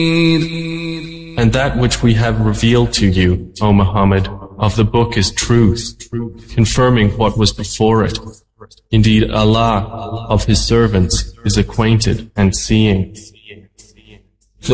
And that which we have revealed to you, O Muhammad, of the book is truth, confirming what was before it. Indeed, Allah of His servants is acquainted and seeing.